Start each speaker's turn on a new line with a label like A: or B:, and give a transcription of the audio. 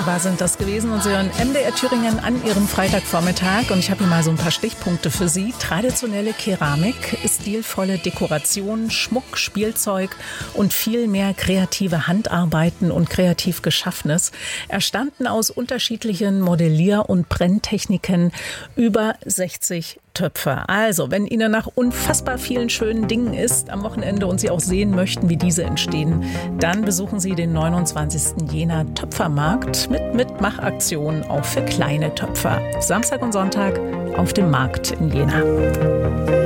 A: Wunderbar sind das gewesen und Sie hören MDR Thüringen an Ihrem Freitagvormittag und ich habe hier mal so ein paar Stichpunkte für Sie. Traditionelle Keramik, stilvolle Dekoration, Schmuck, Spielzeug und viel mehr kreative Handarbeiten und kreativ Geschaffenes erstanden aus unterschiedlichen Modellier- und Brenntechniken über 60 Töpfe. Also, wenn Ihnen nach unfassbar vielen schönen Dingen ist am Wochenende und Sie auch sehen möchten, wie diese entstehen, dann besuchen Sie den 29. Jänner Töpfermarkt mit Mitmachaktionen auch für kleine Töpfer. Samstag und Sonntag auf dem Markt in Jena.